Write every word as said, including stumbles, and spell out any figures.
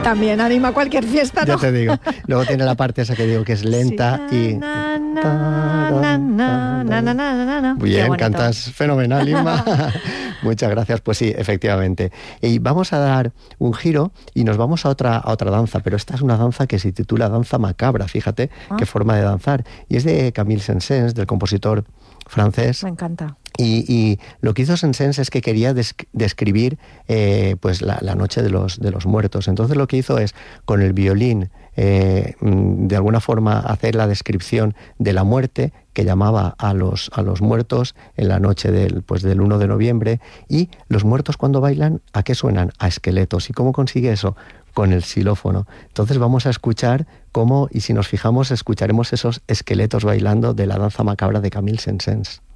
También anima cualquier fiesta, ¿no? Ya te digo. Luego tiene la parte esa que digo que es lenta sí. y... Na, na, na, na, na, na, na, na. Muy bien, cantas fenomenal, Inma. Muchas gracias. Pues sí, efectivamente. Y vamos a dar un giro y nos vamos a otra, a otra danza, pero esta es una danza que se titula Danza Macabra, fíjate ah. qué forma de danzar. Y es de Camille Saint-Saëns, del compositor francés. Me encanta. Y, y lo que hizo Saint-Saëns es que quería des, describir eh, pues la, la noche de los, de los muertos. Entonces lo que hizo es, con el violín, eh, de alguna forma hacer la descripción de la muerte, que llamaba a los, a los muertos en la noche del, pues del uno de noviembre. Y los muertos cuando bailan, ¿a qué suenan? A esqueletos. ¿Y cómo consigue eso? Con el xilófono. Entonces vamos a escuchar cómo, y si nos fijamos, escucharemos esos esqueletos bailando de la danza macabra de Camille Saint-Saëns.